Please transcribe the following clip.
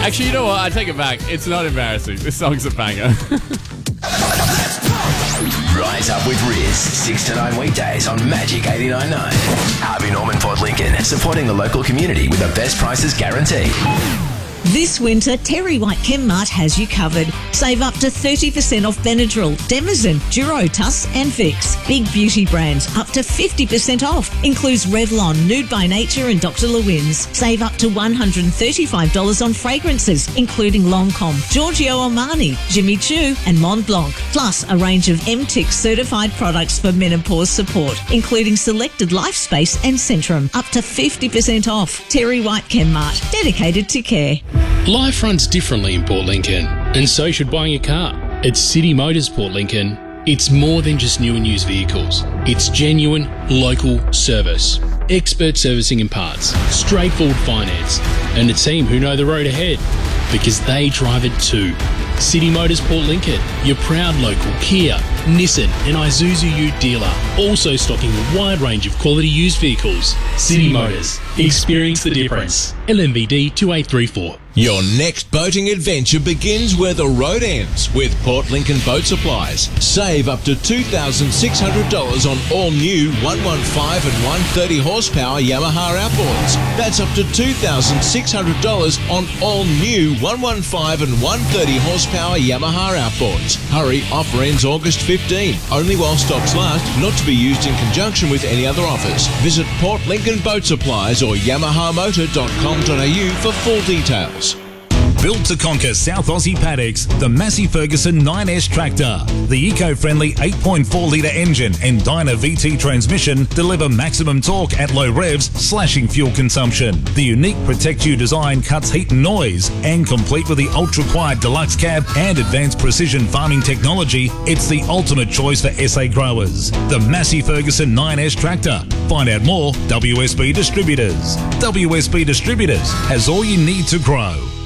Actually, you know what? I take it back. It's not embarrassing. This song's a banger. Rise up with Riz, 6 to 9 weekdays on Magic 89.9. Harvey Norman Port Lincoln, supporting the local community with the best prices guaranteed. This winter, Terry White Chemmart has you covered. Save up to 30% off Benadryl, Demazin, Duro, Tuss and Vicks. Big beauty brands up to 50% off. Includes Revlon, Nude by Nature and Dr. Lewin's. Save up to $135 on fragrances, including Lancôme, Giorgio Armani, Jimmy Choo and Mont Blanc. Plus a range of MTIC certified products for menopause support, including selected LifeSpace and Centrum. Up to 50% off. Terry White Chemmart, dedicated to care. Life runs differently in Port Lincoln, and so should buying a car. At City Motors Port Lincoln, it's more than just new and used vehicles. It's genuine, local service, expert servicing and parts, straightforward finance, and a team who know the road ahead, because they drive it too. City Motors Port Lincoln, your proud local Kia, Nissan and Isuzu Ute dealer, also stocking a wide range of quality used vehicles. City Motors, experience the difference. LMVD 2834. Your next boating adventure begins where the road ends with Port Lincoln Boat Supplies. Save up to $2,600 on all new 115 and 130 horsepower Yamaha outboards. That's up to $2,600 on all new 115 and 130 horsepower Yamaha outboards. Hurry, offer ends August 15. Only while stocks last, not to be used in conjunction with any other offers. Visit Port Lincoln Boat Supplies or yamahamotor.com.au for full details. Built to conquer South Aussie paddocks, the Massey Ferguson 9S tractor. The eco-friendly 8.4-litre engine and Dyna VT transmission deliver maximum torque at low revs, slashing fuel consumption. The unique Protect You design cuts heat and noise, and complete with the ultra-quiet deluxe cab and advanced precision farming technology, it's the ultimate choice for SA growers. The Massey Ferguson 9S tractor. Find out more, WSB Distributors. WSB Distributors has all you need to grow.